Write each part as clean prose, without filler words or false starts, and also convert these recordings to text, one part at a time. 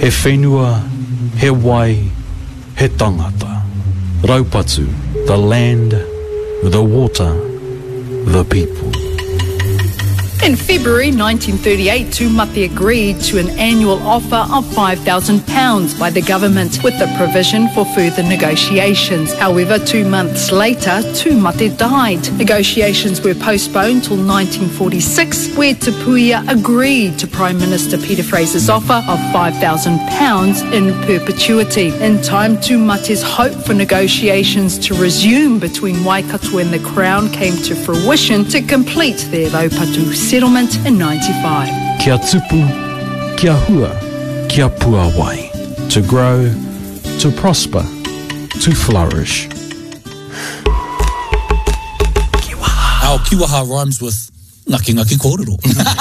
He whenua, he wai, he tangata. Raupatu, the land, the water, the people. In February 1938, Tūmate agreed to an annual offer of £5,000 by the government with the provision for further negotiations. However, 2 months later, Tūmate died. Negotiations were postponed till 1946, where Te Puia agreed to Prime Minister Peter Fraser's offer of £5,000 in perpetuity. In time, Tūmate's hope for negotiations to resume between Waikato and the Crown came to fruition to complete their Raupatu settlement in 95. Kia tupu, kia hua, kia puawai. To grow, to prosper, to flourish. Our kiwaha rhymes with ngaki ngaki kōrero.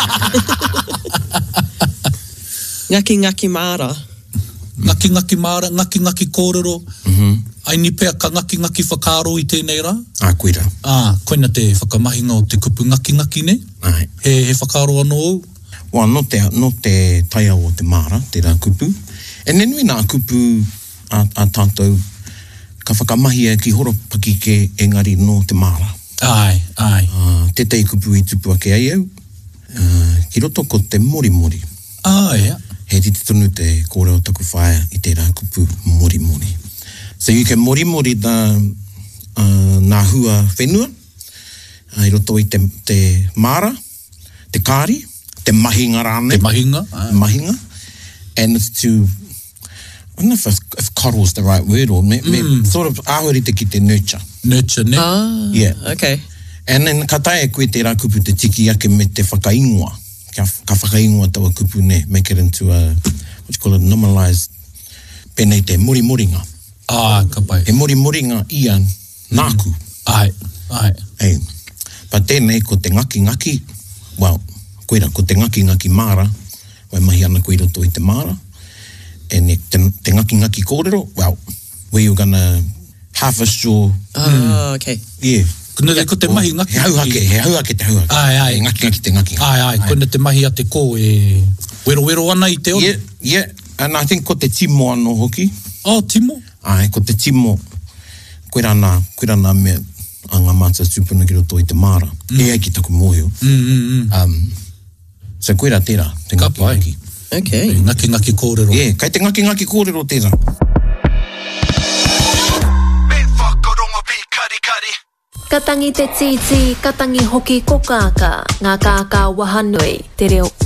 Ngaki ngaki mara. Ngaki ngaki mara, ngaki ngaki kōrero. Ai ni pea ka ngaki ngaki whakaro i tēnei rā. Koira. Koina te whakamahinga o te kupu ngaki ngaki ne? Ai. He whakaro anō au? Wā, no te taia o te mara, te rā kupu. E nenui nā kupu a tātou ka whakamahia ki horopaki ke engari no te mara. Ai. Te tei kupu i tupu ake ai au. Ki roto ko te mori mori. Ia. He titi tonu te kōrero taku whaia i te rā kupu mori mori. So you can mori mori nā hua whenua. I roto i te mara, te kāri, te mahinga rāne. Te mahinga. Mahinga. And it's to, I don't know if coddle is the right word or sort of ahuri te ki te nurture. Nurture, ne? Yeah. Okay. And then ka tae koe te rā kupu te tiki ake me te whakaingoa. Ka whakaingoa tawa kupu ne. Make it into a, what you call it, normalized penei te mori moringa. Ka pai. E mori moringa ia nāku. Ai. Ei. Pa tēnei ko te ngaki ngaki, well, koira, ko te ngaki ngaki mara, wai mahi ana koe roto i te mara, and te ngaki ngaki kōrero, well, where you're gonna harvest your... Okay. Yeah. Ko te mahi ngaki. He hauake te hauake. Ai. Ngaki ngaki te ngaki. Ai. Koina te mahi a te kō e wero ana i te ora. Yeah. And I think ko te timo anō hoki. Timo? Ai, ko te timo, koira nā mea, a ngā mātua tūpuna ki roto i te mara. E ki taku mōhio. So koira tērā, te ngaki ngaki. Okay. Ngaki ngaki kōrero. Yeah, kai te ngaki ngaki kōrero tērā. Katangi te titi, katangi hoki ko kāka, ngā kāka wahanui, te reo